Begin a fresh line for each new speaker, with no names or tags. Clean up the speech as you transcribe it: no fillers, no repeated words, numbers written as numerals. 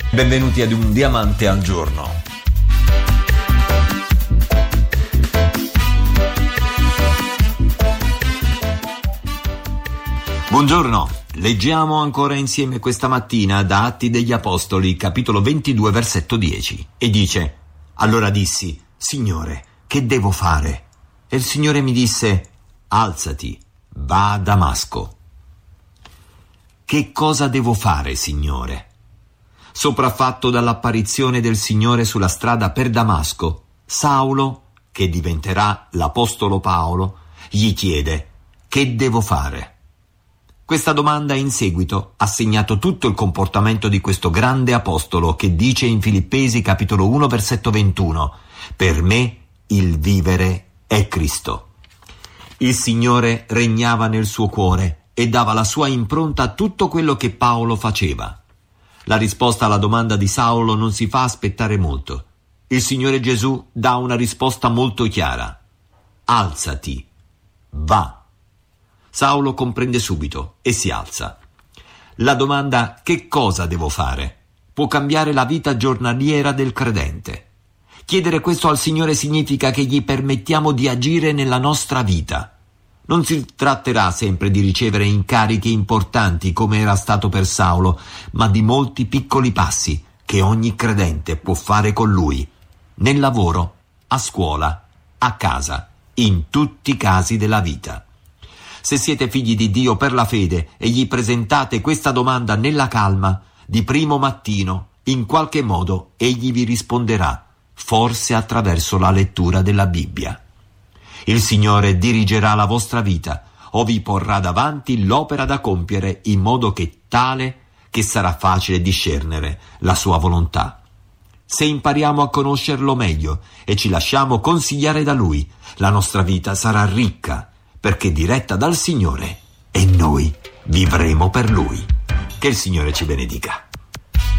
Benvenuti ad Un Diamante al Giorno. Buongiorno, leggiamo ancora insieme questa mattina da Atti degli Apostoli, capitolo 22, versetto 10, e dice: allora dissi: Signore, che devo fare? E il Signore mi disse: alzati, va a Damasco. Che cosa devo fare, Signore? Sopraffatto dall'apparizione del Signore sulla strada per Damasco, Saulo, che diventerà l'Apostolo Paolo, gli chiede: che devo fare? Questa domanda in seguito ha segnato tutto il comportamento di questo grande apostolo che dice in Filippesi capitolo 1 versetto 21: per me il vivere è Cristo. Il Signore regnava nel suo cuore e dava la sua impronta a tutto quello che Paolo faceva. La risposta alla domanda di Saulo non si fa aspettare molto. Il Signore Gesù dà una risposta molto chiara: alzati, va. Saulo comprende subito e si alza. La domanda «che cosa devo fare?» può cambiare la vita giornaliera del credente. Chiedere questo al Signore significa che gli permettiamo di agire nella nostra vita. Non si tratterà sempre di ricevere incarichi importanti come era stato per Saulo, ma di molti piccoli passi che ogni credente può fare con lui, nel lavoro, a scuola, a casa, in tutti i casi della vita. Se siete figli di Dio per la fede e gli presentate questa domanda nella calma, di primo mattino, in qualche modo egli vi risponderà, forse attraverso la lettura della Bibbia. Il Signore dirigerà la vostra vita o vi porrà davanti l'opera da compiere in modo tale che sarà facile discernere la sua volontà. Se impariamo a conoscerlo meglio e ci lasciamo consigliare da Lui, la nostra vita sarà ricca, perché diretta dal Signore, e noi vivremo per Lui. Che il Signore ci benedica.